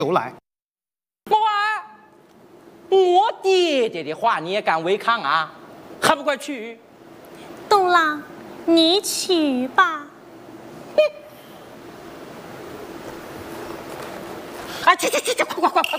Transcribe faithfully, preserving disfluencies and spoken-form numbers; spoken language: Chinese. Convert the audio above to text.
都来。 我啊，我爹爹的话你也敢违抗啊？还不快去！ 东郎，你去吧。 哎，去去去去，快快快快